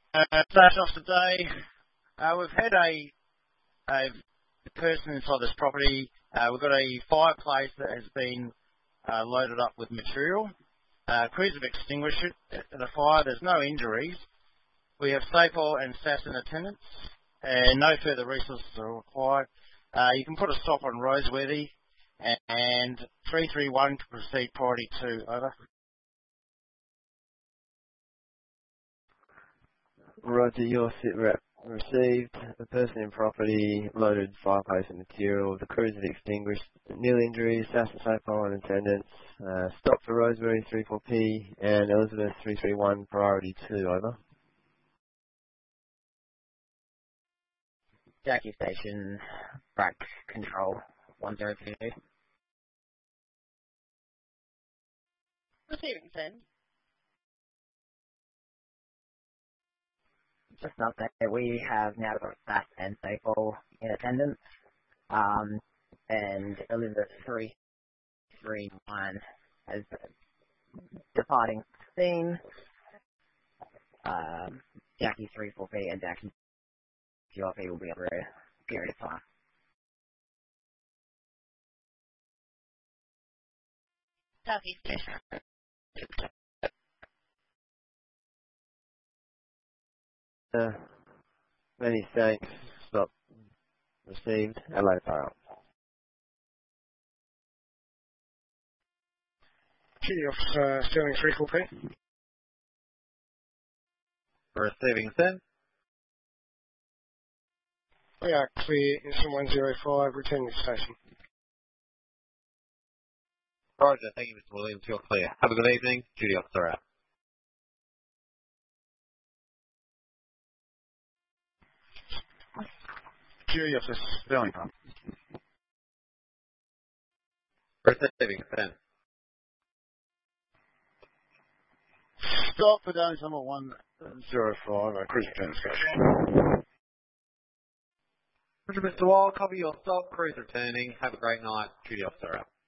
Start off today. We've had a person inside this property. We've got a fireplace that has been loaded up with material. Crews have extinguished it in a fire. There's no injuries. We have SAPOL and SAS in attendance, and no further resources are required. You can put a stop on Roseworthy, and 331 to proceed priority 2. Over. Roger, your sit rep received. The person in property loaded fireplace and material. The crews have extinguished. Nil injuries. SAS and SAPOL in attendance. Stop for Roseworthy 34P and Elizabeth 331 priority 2. Over. Jackie Station, BRAC Control 102. Receiving send. Just an update, we have now got SAS and SAPOL in attendance, and Elizabeth 331 is departing scene. Jackie 34P and Jackie GRP will be over a period of time. Southeast Station. Many thanks. Stop received. Hello, fire. Duty Officer Sterling 34P. Receiving send. We are clear. Incident 105, returning to station. Roger, thank you, Mr. Williams. You're clear. Have a good evening. Duty officer out. Duty Officer Sterling. Receiving send. Stop for down number 105, cruise return to station. Roger, Mr. Wall. Copy your stop. Crews returning. Have a great night. Duty officer out.